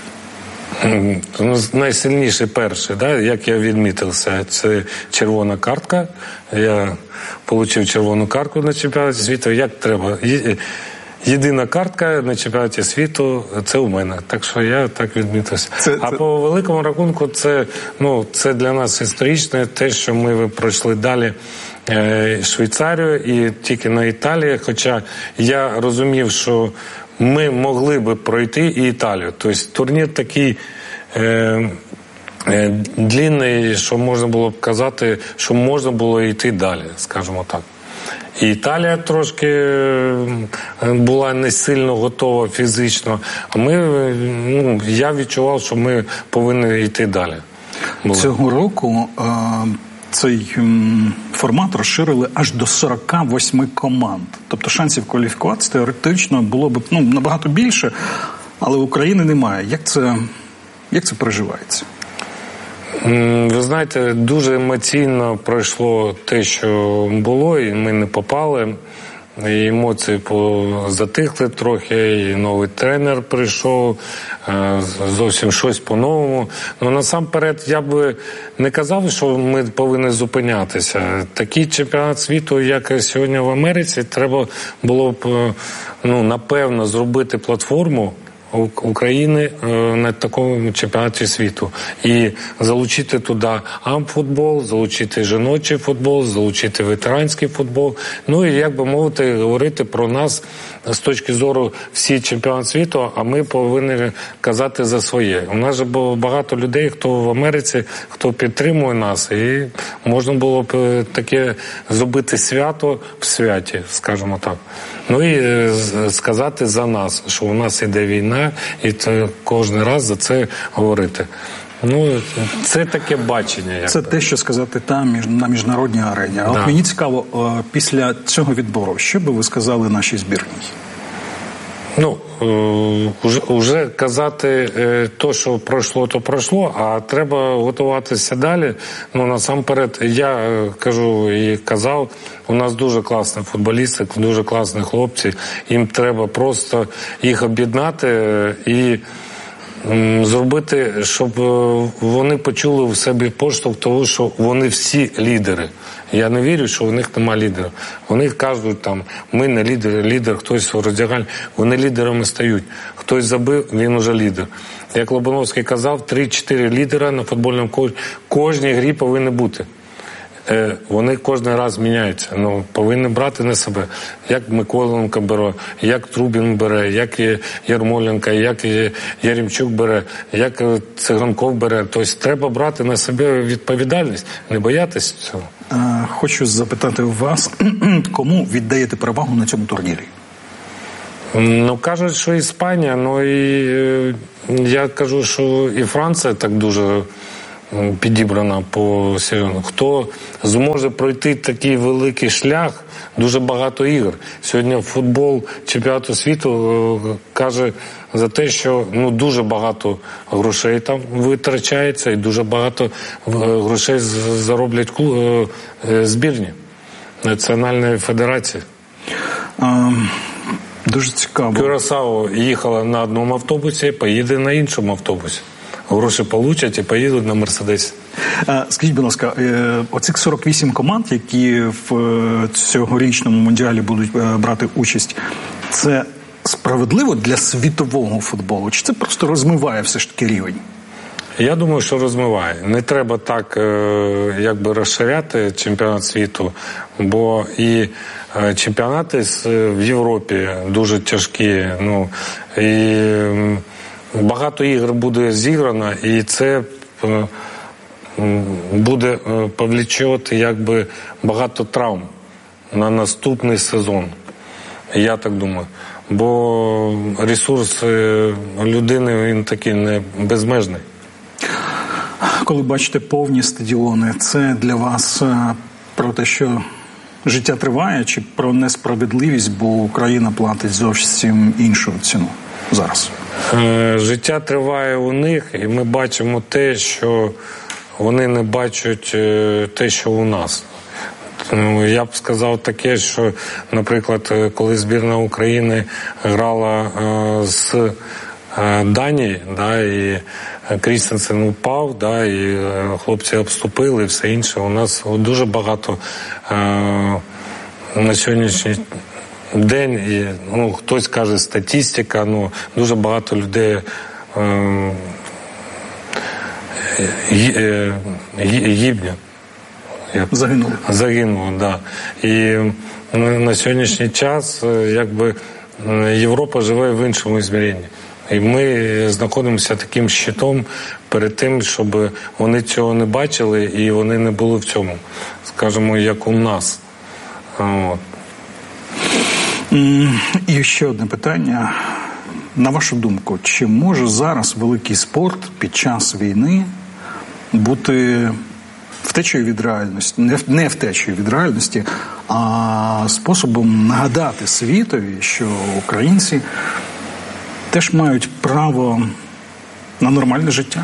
Speaker 25: Ну, найсильніший перший, да, як я відмітився, це червона картка. Я отримав червону картку на чемпіонаті світу. Як треба? Єдина картка на чемпіонаті світу – це у мене. Так що я так відмітився. Це, а це... по великому рахунку це, ну, це для нас історичне, те, що ми пройшли далі е, Швейцарію і тільки на Італії. Хоча я розумів, що ми могли би пройти і Італію. Тобто турнір такий е, е, длинний, що можна було б казати, що можна було йти далі, скажімо так. І Італія трошки була не сильно готова фізично, а ми, ну, я відчував, що ми повинні йти далі.
Speaker 7: Були. Цього року е, цей м, формат розширили аж до сорок восьми команд. Тобто шансів кваліфікуватися теоретично було б, ну, набагато більше, але України немає. Як це, як це переживається?
Speaker 25: Ви знаєте, дуже емоційно пройшло те, що було, і ми не попали. І емоції затихли трохи, і новий тренер прийшов, зовсім щось по-новому. Ну, насамперед, я би не казав, що ми повинні зупинятися. Такий чемпіонат світу, як сьогодні в Америці, треба було б, ну, напевно, зробити платформу України на такому чемпіонаті світу. І залучити туди амфутбол, залучити жіночий футбол, залучити ветеранський футбол. Ну і, як би мовити, говорити про нас з точки зору всі чемпіонат світу, а ми повинні казати за своє. У нас же було багато людей, хто в Америці, хто підтримує нас, і можна було б таке зробити свято в святі, скажімо так. Ну і сказати за нас, що у нас іде війна, і це кожен раз за це говорити. Ну, це таке бачення. Як
Speaker 7: це те, що сказати там, на міжнародній арені. А да. От мені цікаво, після цього відбору, що би ви сказали нашій збірній?
Speaker 25: Ну, вже, вже казати то, що пройшло, то пройшло, а треба готуватися далі. Ну, насамперед, я кажу і казав, у нас дуже класні футболісти, дуже класні хлопці. Їм треба просто їх об'єднати і зробити, щоб вони почули в себе поштовх того, що вони всі лідери. Я не вірю, що у них немає лідерів. Вони кажуть, там, ми не лідери, лідер, хтось роздягальний. Вони лідерами стають. Хтось забив, він уже лідер. Як Лобановський казав, три-чотири лідера на футбольному колі кожній грі повинні бути. Вони кожен раз міняються. Ну, повинні брати на себе. Як Миколенко бере, як Трубін бере, як Ярмоленко, як Яремчук бере, як Циганков бере. Тобто треба брати на себе відповідальність, не боятися цього.
Speaker 7: Хочу запитати у вас, кому віддаєте перевагу на цьому турнірі?
Speaker 25: Ну, кажуть, що Іспанія, ну і я кажу, що і Франція так дуже підібрана по сезону. Хто зможе пройти такий великий шлях, дуже багато ігор. Сьогодні футбол чемпіонату світу каже за те, що ну, дуже багато грошей там витрачається і дуже багато грошей зароблять збірні Національної федерації.
Speaker 7: А, дуже цікаво.
Speaker 25: Кюрасао їхала на одному автобусі, поїде на іншому автобусі. Гроші получать і поїдуть на Мерседесі.
Speaker 7: Скажіть, будь ласка, оцих сорок вісім команд, які в цьогорічному Мундіалі будуть брати участь, це справедливо для світового футболу? Чи це просто розмиває все ж таки рівень?
Speaker 25: Я думаю, що розмиває. Не треба так якби розширяти чемпіонат світу, бо і чемпіонати в Європі дуже тяжкі. Ну, і багато ігор буде зіграно, і це буде повлечати якби багато травм на наступний сезон. Я так думаю. Бо ресурс людини, він такий не безмежний.
Speaker 7: Коли бачите повні стадіони, це для вас про те, що життя триває, чи про несправедливість, бо Україна платить зовсім іншу ціну зараз?
Speaker 25: Життя триває у них, і ми бачимо те, що вони не бачать те, що у нас. Я б сказав таке, що, наприклад, коли збірна України грала з Данії, да, і Крістенсен упав, да, і хлопці обступили, і все інше. У нас дуже багато на сьогоднішній день, і, ну, хтось каже статистика, ну, дуже багато людей е, е, гибне.
Speaker 7: Загинуло.
Speaker 25: Загинуло, да. І ну, на сьогоднішній час якби Європа живе в іншому ізміренні. І ми знаходимося таким щитом перед тим, щоб вони цього не бачили і вони не були в цьому, скажімо, як у нас. От.
Speaker 7: І ще одне питання. На вашу думку, чи може зараз великий спорт під час війни бути втечею від реальності, не, не втечею від реальності, а способом нагадати світові, що українці теж мають право на нормальне життя?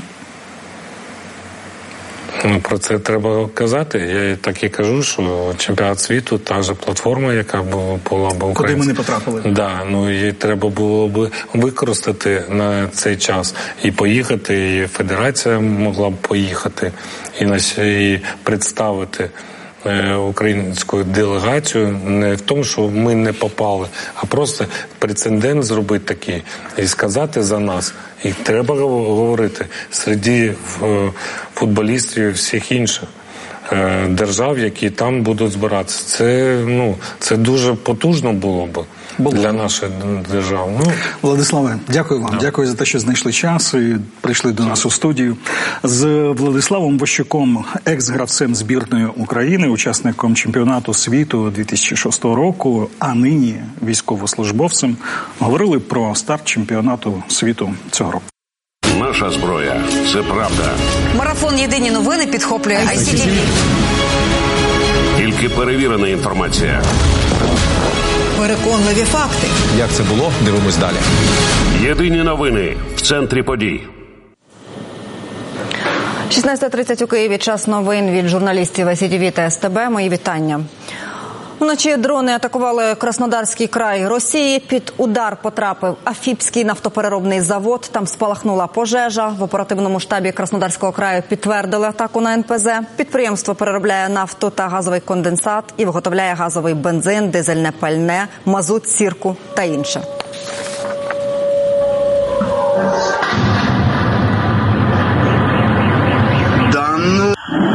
Speaker 25: Про це треба казати. Я так і кажу, що чемпіонат світу, та ж платформа, яка була б українська.
Speaker 7: Куди ми не потрапили.
Speaker 25: Да, ну, її треба було б використати на цей час і поїхати, і федерація могла б поїхати, і, на, і представити українську делегацію не в тому, що ми не попали, а просто прецедент зробити такий і сказати за нас. І треба говорити серед футболістів і всіх інших держав, які там будуть збиратися. Це, ну, це дуже потужно було б для нашої держави. Ну.
Speaker 7: Владиславе, дякую вам. Да. Дякую за те, що знайшли час і прийшли до нас у студію. З Владиславом Ващуком, екс-гравцем збірної України, учасником чемпіонату світу дві тисячі шостого року, а нині військовослужбовцем, говорили про старт чемпіонату світу цього року.
Speaker 9: Наша зброя – це правда.
Speaker 6: Марафон «Єдині новини» підхоплює ай сі ті ві.
Speaker 9: Тільки перевірена інформація.
Speaker 23: Переконливі факти.
Speaker 10: Як це було? Дивимось далі.
Speaker 9: Єдині новини в центрі подій.
Speaker 6: шістнадцята тридцять у Києві. Час новин від журналістів ай сі ті ві та ес те бе. Мої вітання. Вночі дрони атакували Краснодарський край Росії. Під удар потрапив Афіпський нафтопереробний завод. Там спалахнула пожежа. В оперативному штабі Краснодарського краю підтвердили атаку на ен пе зе. Підприємство переробляє нафту та газовий конденсат і виготовляє газовий бензин, дизельне пальне, мазут, сірку та інше.